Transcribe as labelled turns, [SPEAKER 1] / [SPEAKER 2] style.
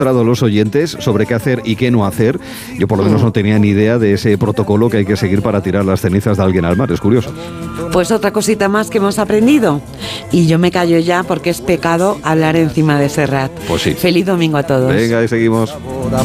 [SPEAKER 1] los oyentes sobre qué hacer y qué no hacer. Yo por lo menos no tenía ni idea de ese protocolo que hay que seguir para tirar las cenizas de alguien al mar. Es curioso.
[SPEAKER 2] Pues otra cosita más que hemos aprendido. Y yo me callo ya porque es pecado hablar encima de Serrat.
[SPEAKER 1] Pues sí.
[SPEAKER 2] Feliz domingo a todos.
[SPEAKER 1] Venga, y seguimos.